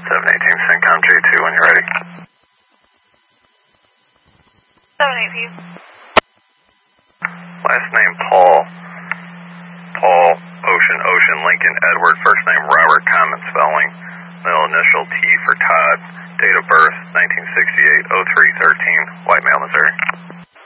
718 CENTCOM J2 when you're ready. 718. Last name Paul. Paul, Ocean, Lincoln, Edward. First name Robert, common spelling. Middle initial T for Todd. Date of birth 1968, 0313, White Male, Missouri.